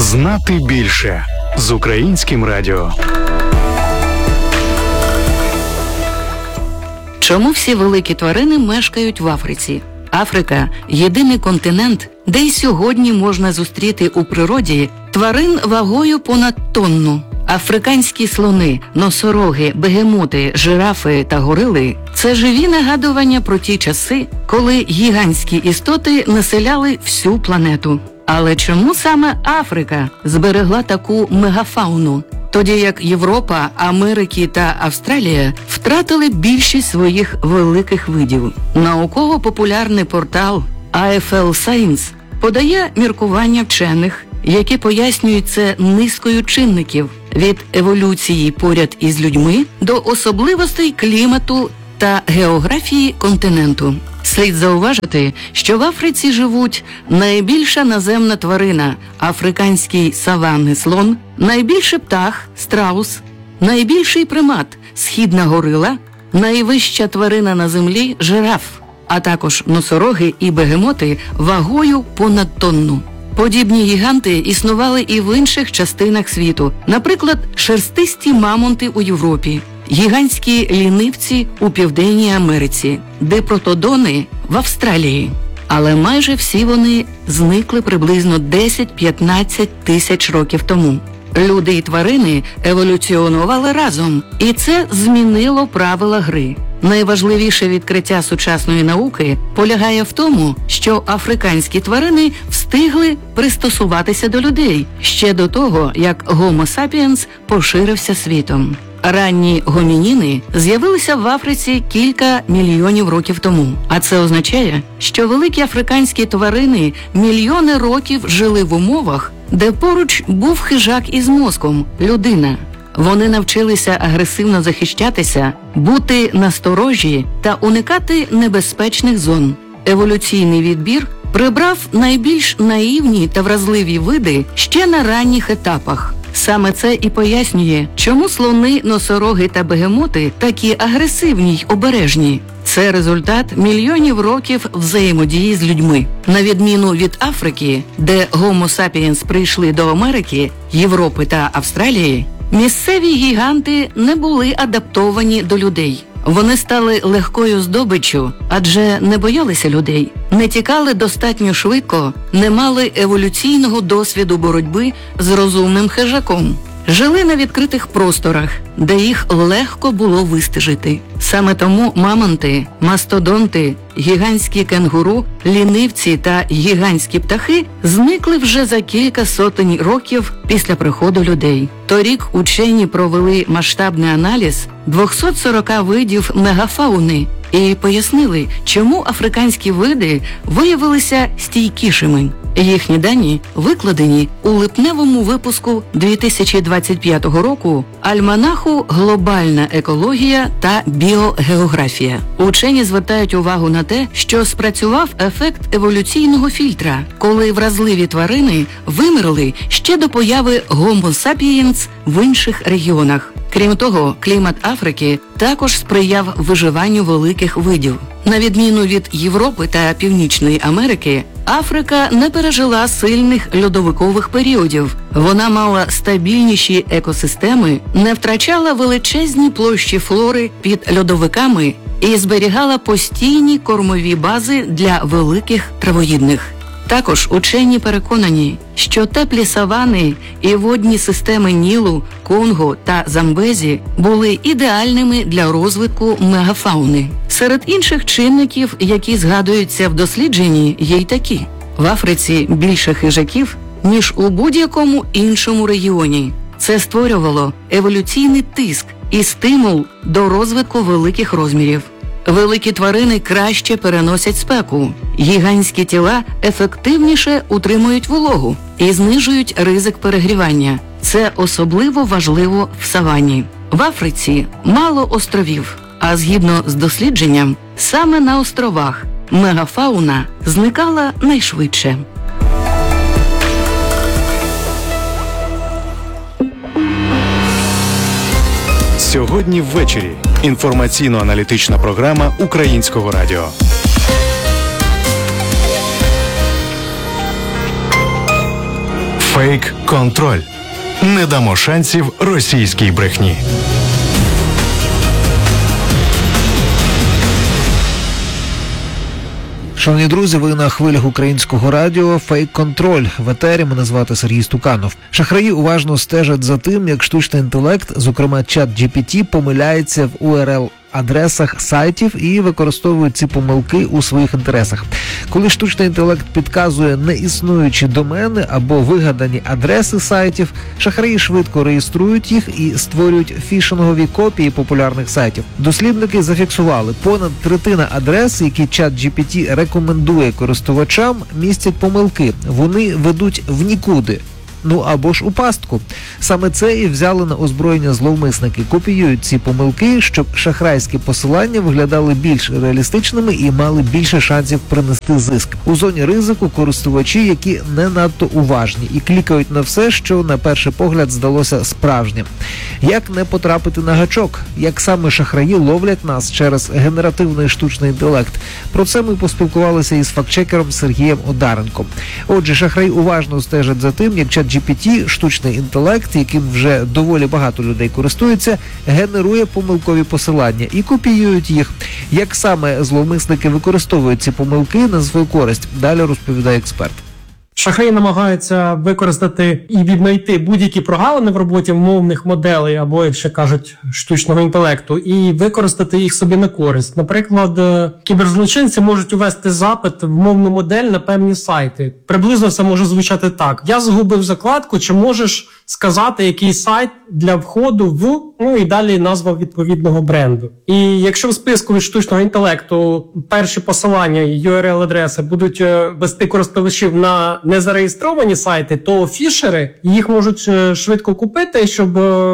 Знати більше з Українським радіо. Чому всі великі тварини мешкають в Африці? Африка – єдиний континент, де й сьогодні можна зустріти у природі тварин вагою понад тонну. Африканські слони, носороги, бегемоти, жирафи та горили – це живі нагадування про ті часи, коли гігантські істоти населяли всю планету. Але чому саме Африка зберегла таку мегафауну, тоді як Європа, Америка та Австралія втратили більшість своїх великих видів? Науково-популярний портал AFL Science подає міркування вчених, які пояснюють це низкою чинників – від еволюції поряд із людьми до особливостей клімату та географії континенту. Слід зауважити, що в Африці живуть найбільша наземна тварина – африканський саванний слон, найбільший птах – страус, найбільший примат – східна горила, найвища тварина на землі – жираф, а також носороги і бегемоти вагою понад тонну. Подібні гіганти існували і в інших частинах світу, наприклад, шерстисті мамонти у Європі, гігантські лінивці у Південній Америці, дипротодони в Австралії. Але майже всі вони зникли приблизно 10-15 тисяч років тому. Люди і тварини еволюціонували разом, і це змінило правила гри. Найважливіше відкриття сучасної науки полягає в тому, що африканські тварини встигли пристосуватися до людей ще до того, як Homo sapiens поширився світом. Ранні гомініни з'явилися в Африці кілька мільйонів років тому. А це означає, що великі африканські тварини мільйони років жили в умовах, де поруч був хижак із мозком – людина. Вони навчилися агресивно захищатися, бути насторожі та уникати небезпечних зон. Еволюційний відбір прибрав найбільш наївні та вразливі види ще на ранніх етапах. Саме це і пояснює, чому слони, носороги та бегемоти такі агресивні й обережні. Це результат мільйонів років взаємодії з людьми. На відміну від Африки, де Homo sapiens прийшли до Америки, Європи та Австралії, місцеві гіганти не були адаптовані до людей. Вони стали легкою здобиччю, адже не боялися людей, не тікали достатньо швидко, не мали еволюційного досвіду боротьби з розумним хижаком. Жили на відкритих просторах, де їх легко було вистежити. Саме тому мамонти, мастодонти, гігантські кенгуру, лінивці та гігантські птахи зникли вже за кілька сотень років після приходу людей. Торік учені провели масштабний аналіз 240 видів мегафауни і пояснили, чому африканські види виявилися стійкішими. Їхні дані викладені у липневому випуску 2025 року альманаху «Глобальна екологія та біогеографія». Учені звертають увагу на те, що спрацював ефект еволюційного фільтра, коли вразливі тварини вимерли ще до появи Homo sapiens в інших регіонах. Крім того, клімат Африки також сприяв виживанню великих видів. На відміну від Європи та Північної Америки, Африка не пережила сильних льодовикових періодів. Вона мала стабільніші екосистеми, не втрачала величезні площі флори під льодовиками і зберігала постійні кормові бази для великих травоїдних. Також учені переконані, що теплі савани і водні системи Нілу, Конго та Замбезі були ідеальними для розвитку мегафауни. Серед інших чинників, які згадуються в дослідженні, є й такі. В Африці більше хижаків, ніж у будь-якому іншому регіоні. Це створювало еволюційний тиск і стимул до розвитку великих розмірів. Великі тварини краще переносять спеку. Гігантські тіла ефективніше утримують вологу і знижують ризик перегрівання. Це особливо важливо в савані. В Африці мало островів, а згідно з дослідженням, саме на островах мегафауна зникала найшвидше. Сьогодні ввечері. Інформаційно-аналітична програма Українського радіо. Фейк-контроль. Не дамо шансів російській брехні. Шановні друзі, ви на хвилях українського радіо «Фейк-контроль». В етері мене звати Сергій Стуканов. Шахраї уважно стежать за тим, як штучний інтелект, зокрема чат-GPT, помиляється в URL-адресах сайтів і використовують ці помилки у своїх інтересах. Коли штучний інтелект підказує неіснуючі домени або вигадані адреси сайтів, шахраї швидко реєструють їх і створюють фішингові копії популярних сайтів. Дослідники зафіксували, понад третина адрес, які чат-GPT рекомендує користувачам, містять помилки. Вони ведуть в нікуди. Ну або ж у пастку. Саме це і взяли на озброєння зловмисники. Копіюють ці помилки, щоб шахрайські посилання виглядали більш реалістичними і мали більше шансів принести зиск. У зоні ризику користувачі, які не надто уважні і клікають на все, що на перший погляд здалося справжнім. Як не потрапити на гачок? Як саме шахраї ловлять нас через генеративний штучний інтелект? Про це ми поспілкувалися із фактчекером Сергієм Одаренком. Отже, шахраї уважно стежать за тим, як чат-GPT, штучний інтелект, яким вже доволі багато людей користуються, генерує помилкові посилання і копіюють їх. Як саме зловмисники використовують ці помилки на свою користь? Далі розповідає експерт. Шахраї намагаються використати і віднайти будь-які прогалини в роботі мовних моделей, або, як ще кажуть, штучного інтелекту, і використати їх собі на користь. Наприклад, кіберзлочинці можуть увести запит в мовну модель на певні сайти. Приблизно це може звучати так. Я загубив закладку, чи можеш сказати, який сайт для входу в, і далі назва відповідного бренду. І якщо в списку від штучного інтелекту перші посилання і URL-адреси будуть вести користувачів на незареєстровані сайти, то фішери їх можуть швидко купити, щоб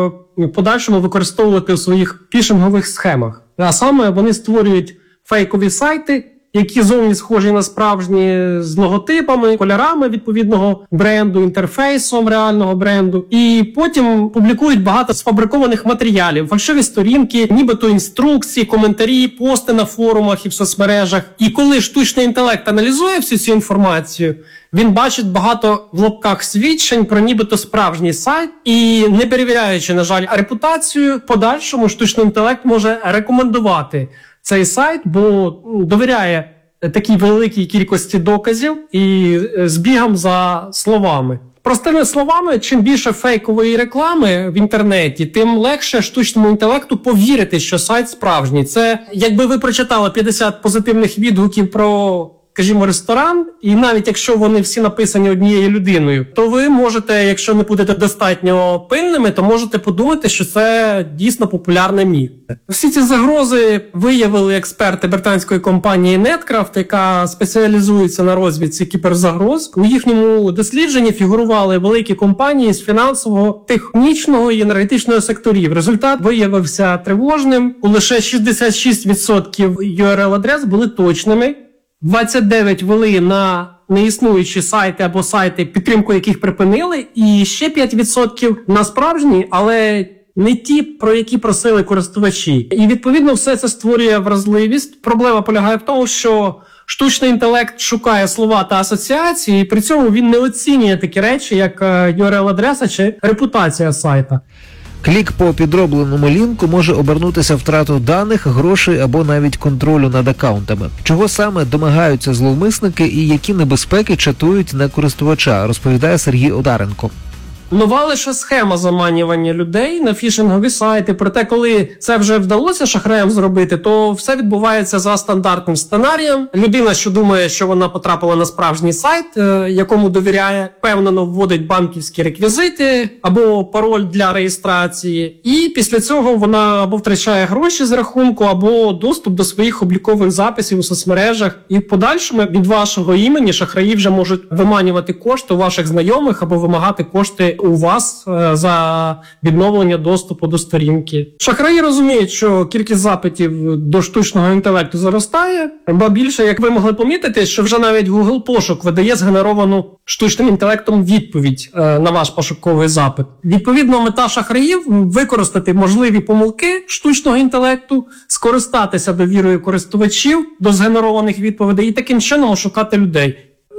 в подальшому використовувати у своїх фішингових схемах. А саме вони створюють фейкові сайти, які зовні схожі на справжні, з логотипами, кольорами відповідного бренду, інтерфейсом реального бренду. І потім публікують багато сфабрикованих матеріалів, фальшиві сторінки, нібито інструкції, коментарі, пости на форумах і в соцмережах. І коли штучний інтелект аналізує всю цю інформацію, він бачить багато в лапках свідчень про нібито справжній сайт. І не перевіряючи, на жаль, репутацію, в подальшому штучний інтелект може рекомендувати цей сайт, бо довіряє такій великій кількості доказів і збігам за словами. Простими словами, чим більше фейкової реклами в інтернеті, тим легше штучному інтелекту повірити, що сайт справжній. Це якби ви прочитали 50 позитивних відгуків про, скажімо, ресторан, і навіть якщо вони всі написані однією людиною, то ви можете, якщо не будете достатньо пильними, то можете подумати, що це дійсно популярний міф. Всі ці загрози виявили експерти британської компанії Netcraft, яка спеціалізується на розвідці кіберзагроз. У їхньому дослідженні фігурували великі компанії з фінансового, технічного і енергетичного секторів. Результат виявився тривожним. Лише 66% URL-адрес були точними, 29 вели на неіснуючі сайти або сайти, підтримку яких припинили, і ще 5% на справжні, але не ті, про які просили користувачі. І відповідно все це створює вразливість. Проблема полягає в тому, що штучний інтелект шукає слова та асоціації, і при цьому він не оцінює такі речі, як URL-адреса чи репутація сайта. Клік по підробленому лінку може обернутися втратою даних, грошей або навіть контролю над акаунтами. Чого саме домагаються зловмисники і які небезпеки чатують на користувача, розповідає Сергій Одаренко. Нова лише схема заманювання людей на фішингові сайти. Проте, коли це вже вдалося шахраям зробити, то все відбувається за стандартним сценарієм. Людина, що думає, що вона потрапила на справжній сайт, якому довіряє, впевнено вводить банківські реквізити або пароль для реєстрації. І після цього вона або втрачає гроші з рахунку, або доступ до своїх облікових записів у соцмережах. І в подальшому від вашого імені шахраї вже можуть виманювати кошти у ваших знайомих або вимагати кошти у вас за відновлення доступу до сторінки. Шахраї розуміють, що кількість запитів до штучного інтелекту зростає, ба більше, як ви могли помітити, що вже навіть Google пошук видає згенеровану штучним інтелектом відповідь на ваш пошуковий запит. Відповідно, мета шахраїв – використати можливі помилки штучного інтелекту, скористатися довірою користувачів до згенерованих відповідей і таким чином ошукати людей.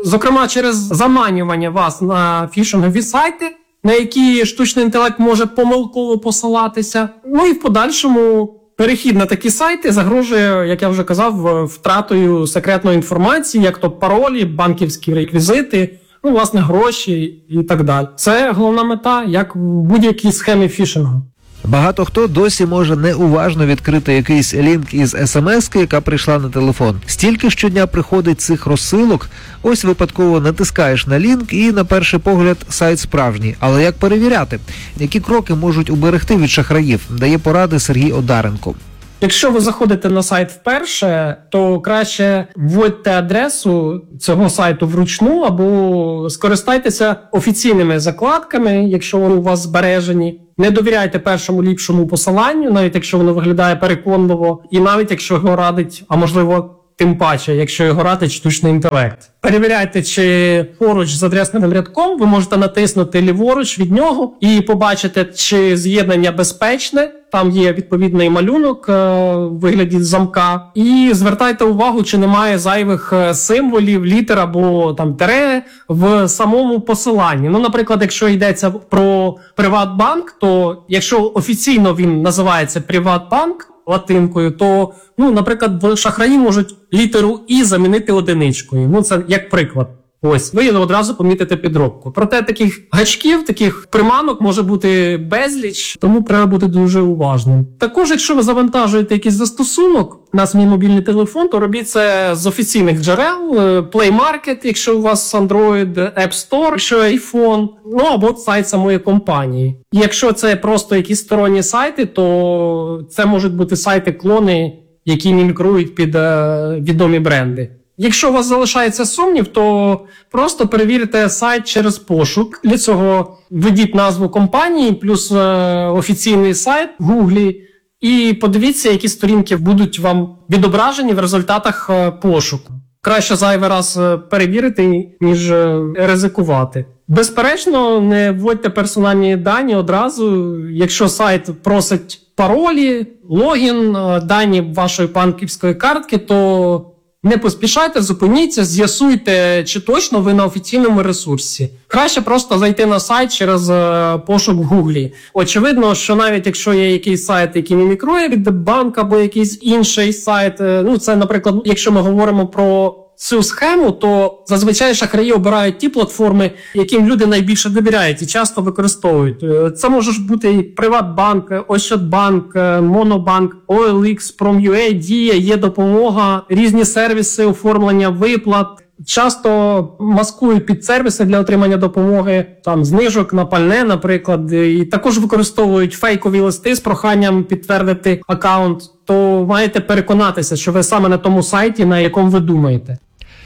Зокрема, через заманювання вас на фішингові сайти, на які штучний інтелект може помилково посилатися. Ну і в подальшому перехід на такі сайти загрожує, як я вже казав, втратою секретної інформації, як то паролі, банківські реквізити, ну, власне, гроші і так далі. Це головна мета, як в будь-якій схемі фішингу. Багато хто досі може неуважно відкрити якийсь лінк із смс-ки, яка прийшла на телефон. Стільки щодня приходить цих розсилок, ось випадково натискаєш на лінк і на перший погляд сайт справжній. Але як перевіряти? Які кроки можуть уберегти від шахраїв? Дає поради Сергій Одаренко. Якщо ви заходите на сайт вперше, то краще вводьте адресу цього сайту вручну або скористайтеся офіційними закладками, якщо вони у вас збережені. Не довіряйте першому ліпшому посиланню, навіть якщо воно виглядає переконливо, і навіть якщо його радить, а можливо тим паче, якщо його радить штучний інтелект. Перевіряйте, чи поруч з адресним рядком ви можете натиснути ліворуч від нього і побачити, чи з'єднання безпечне. Там є відповідний малюнок у вигляді замка. І звертайте увагу, чи немає зайвих символів, літер або там тире в самому посиланні. Ну, наприклад, якщо йдеться про Приватбанк, то якщо офіційно він називається Приватбанк латинкою, то, ну, наприклад, шахраї можуть літеру «і» замінити одиничкою. Ну, це як приклад. Ось, ви одразу помітите підробку. Проте таких гачків, таких приманок може бути безліч, тому треба бути дуже уважним. Також, якщо ви завантажуєте якийсь застосунок на свій мобільний телефон, то робіть це з офіційних джерел, Play Market, якщо у вас Android, App Store, якщо iPhone, ну або сайт самої компанії. І якщо це просто якісь сторонні сайти, то це можуть бути сайти-клони, які мімікрують під відомі бренди. Якщо у вас залишається сумнів, то просто перевірте сайт через пошук. Для цього введіть назву компанії плюс офіційний сайт в Гуглі і подивіться, які сторінки будуть вам відображені в результатах пошуку. Краще зайвий раз перевірити, ніж ризикувати. Безперечно, не вводьте персональні дані одразу. Якщо сайт просить паролі, логін, дані вашої банківської картки, то не поспішайте, зупиніться, з'ясуйте, чи точно ви на офіційному ресурсі. Краще просто зайти на сайт через пошук в Гуглі. Очевидно, що навіть якщо є якийсь сайт, який мімікрує від банк або якийсь інший сайт, ну це, наприклад, якщо ми говоримо про цю схему, то зазвичай шахраї обирають ті платформи, яким люди найбільше довіряють і часто використовують. Це може бути і Приватбанк, Ощадбанк, Монобанк, OLX, Prom.ua, Дія, є допомога, різні сервіси оформлення виплат. Часто маскують під сервіси для отримання допомоги, там знижок на пальне, наприклад, і також використовують фейкові листи з проханням підтвердити аккаунт. То маєте переконатися, що ви саме на тому сайті, на якому ви думаєте.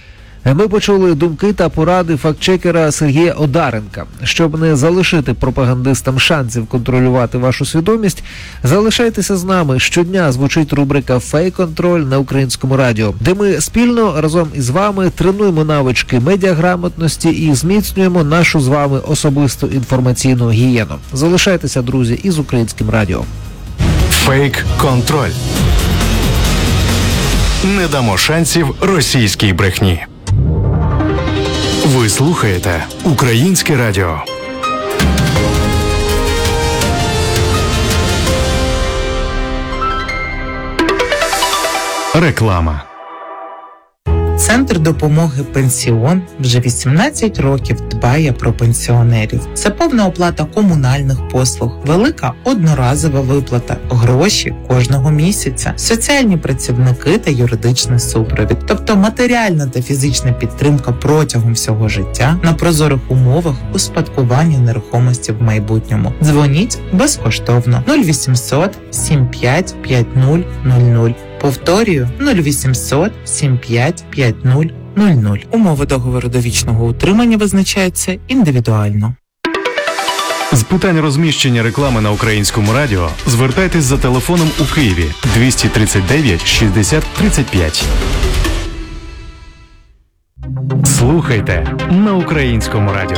Ми почули думки та поради фактчекера Сергія Одаренка. Щоб не залишити пропагандистам шансів контролювати вашу свідомість, залишайтеся з нами. Щодня звучить рубрика «Фейк-контроль» на Українському радіо, де ми спільно разом із вами тренуємо навички медіаграмотності і зміцнюємо нашу з вами особисту інформаційну гігієну. Залишайтеся, друзі, із Українським радіо. Фейк-контроль. Не дамо шансів російській брехні. Ви слухаєте Українське радіо. Реклама. Центр допомоги «Пенсіон» вже 18 років дбає про пенсіонерів. Це повна оплата комунальних послуг, велика одноразова виплата, гроші кожного місяця, соціальні працівники та юридичний супровід. Тобто матеріальна та фізична підтримка протягом всього життя на прозорих умовах успадкування нерухомості в майбутньому. Дзвоніть безкоштовно 0800 75 5000. Повторюю, 0800 75 5000. Умови договору довічного утримання визначаються індивідуально. З питань розміщення реклами на Українському радіо звертайтесь за телефоном у Києві 239 60 35. Слухайте на Українському радіо.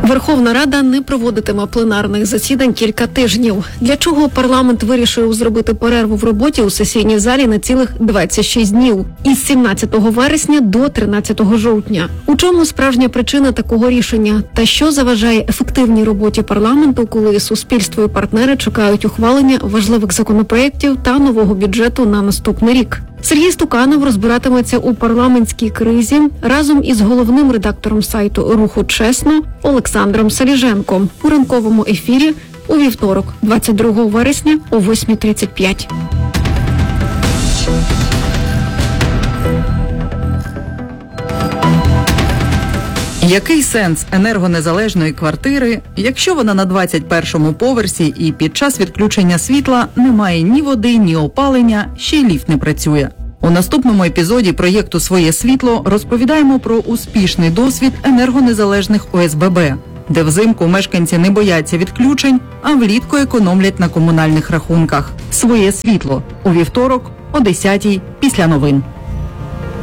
Верховна Рада не проводитиме пленарних засідань кілька тижнів. Для чого парламент вирішив зробити перерву в роботі у сесійній залі на цілих 26 днів із 17 вересня до 13 жовтня? У чому справжня причина такого рішення? Та що заважає ефективній роботі парламенту, коли суспільство і партнери чекають ухвалення важливих законопроєктів та нового бюджету на наступний рік? Сергій Стуканов розбиратиметься у парламентській кризі разом із головним редактором сайту «Руху Чесно» Олександром Саліженком у ранковому ефірі у вівторок, 22 вересня о 8:35. Який сенс енергонезалежної квартири, якщо вона на 21-му поверсі і під час відключення світла немає ні води, ні опалення, ще й ліфт не працює? У наступному епізоді проєкту «Своє світло» розповідаємо про успішний досвід енергонезалежних ОСББ, де взимку мешканці не бояться відключень, а влітку економлять на комунальних рахунках. «Своє світло» у вівторок о 10-й після новин.